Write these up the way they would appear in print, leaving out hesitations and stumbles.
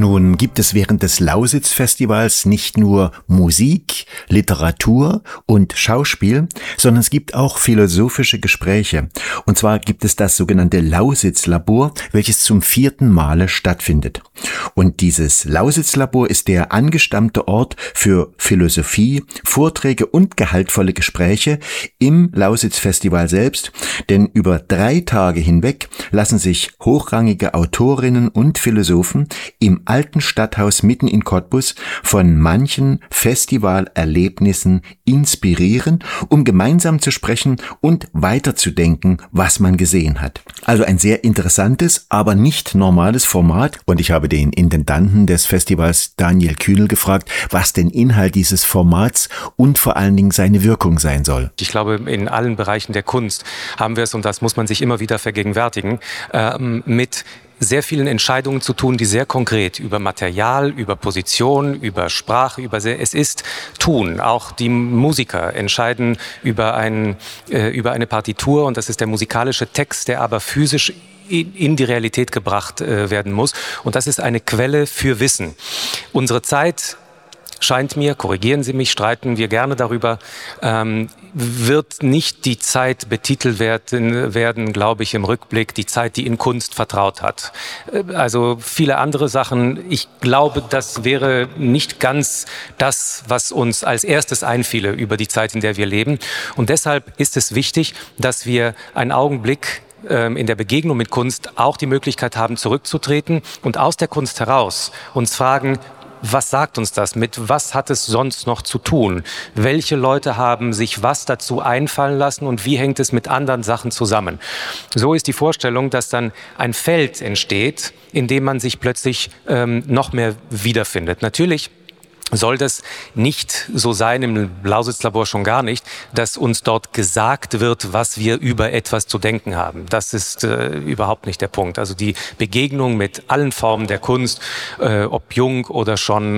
Nun gibt es während des Lausitz-Festivals nicht nur Musik, Literatur und Schauspiel, sondern es gibt auch philosophische Gespräche. Und zwar gibt es das sogenannte Lausitz-Labor, welches zum 4. Male stattfindet. Und dieses Lausitz-Labor ist der angestammte Ort für Philosophie, Vorträge und gehaltvolle Gespräche im Lausitz-Festival selbst. Denn über 3 Tage hinweg lassen sich hochrangige Autorinnen und Philosophen im alten Stadthaus mitten in Cottbus von manchen Festivalerlebnissen inspirieren, um gemeinsam zu sprechen und weiterzudenken, was man gesehen hat. Also ein sehr interessantes, aber nicht normales Format. Und ich habe den Intendanten des Festivals, Daniel Kühnel, gefragt, was denn Inhalt dieses Formats und vor allen Dingen seine Wirkung sein soll. Ich glaube, in allen Bereichen der Kunst haben wir es, und das muss man sich immer wieder vergegenwärtigen, mit sehr vielen Entscheidungen zu tun, die sehr konkret über Material, über Position, über Sprache, es ist Tun. Auch die Musiker entscheiden über eine Partitur, und das ist der musikalische Text, der aber physisch in die Realität gebracht werden muss. Und das ist eine Quelle für Wissen. Unsere Zeit scheint mir, korrigieren Sie mich, streiten wir gerne darüber, wird nicht die Zeit betitelt werden, glaube ich, im Rückblick, die Zeit, die in Kunst vertraut hat. Also viele andere Sachen, ich glaube, das wäre nicht ganz das, was uns als erstes einfiele über die Zeit, in der wir leben. Und deshalb ist es wichtig, dass wir einen Augenblick in der Begegnung mit Kunst auch die Möglichkeit haben, zurückzutreten und aus der Kunst heraus uns fragen, was sagt uns das? Mit was hat es sonst noch zu tun? Welche Leute haben sich was dazu einfallen lassen und wie hängt es mit anderen Sachen zusammen? So ist die Vorstellung, dass dann ein Feld entsteht, in dem man sich plötzlich noch mehr wiederfindet. Natürlich soll das nicht so sein, im Lausitz-Labor schon gar nicht, dass uns dort gesagt wird, was wir über etwas zu denken haben. Das ist überhaupt nicht der Punkt. Also die Begegnung mit allen Formen der Kunst, ob jung oder schon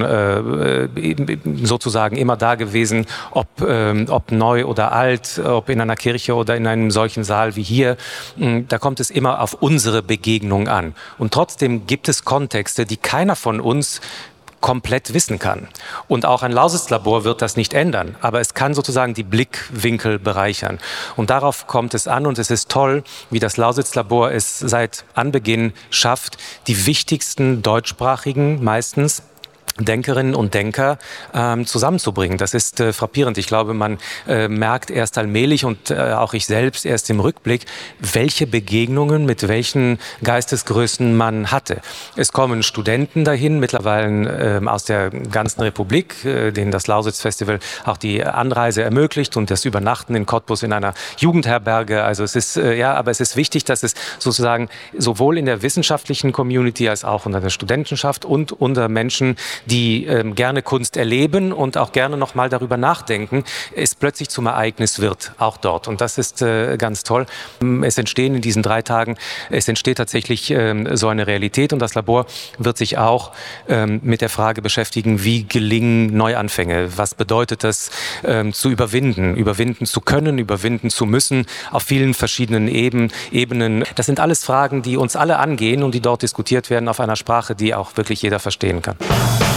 sozusagen immer da gewesen, ob neu oder alt, ob in einer Kirche oder in einem solchen Saal wie hier, da kommt es immer auf unsere Begegnung an. Und trotzdem gibt es Kontexte, die keiner von uns komplett wissen kann. Und auch ein Lausitz-Labor wird das nicht ändern, aber es kann sozusagen die Blickwinkel bereichern. Und darauf kommt es an, und es ist toll, wie das Lausitz-Labor es seit Anbeginn schafft, die wichtigsten deutschsprachigen, meistens Denkerinnen und Denker zusammenzubringen. Das ist frappierend. Ich glaube, man merkt erst allmählich und auch ich selbst erst im Rückblick, welche Begegnungen mit welchen Geistesgrößen man hatte. Es kommen Studenten dahin, mittlerweile aus der ganzen Republik, denen das Lausitz-Festival auch die Anreise ermöglicht und das Übernachten in Cottbus in einer Jugendherberge. Also es ist, aber es ist wichtig, dass es sozusagen sowohl in der wissenschaftlichen Community als auch unter der Studentenschaft und unter Menschen, die gerne Kunst erleben und auch gerne nochmal darüber nachdenken, es plötzlich zum Ereignis wird, auch dort. Und das ist ganz toll. Es entstehen in diesen 3 Tagen, es entsteht tatsächlich so eine Realität, und das Labor wird sich auch mit der Frage beschäftigen, wie gelingen Neuanfänge? Was bedeutet das, zu überwinden zu können, überwinden zu müssen, auf vielen verschiedenen Ebenen. Das sind alles Fragen, die uns alle angehen und die dort diskutiert werden auf einer Sprache, die auch wirklich jeder verstehen kann.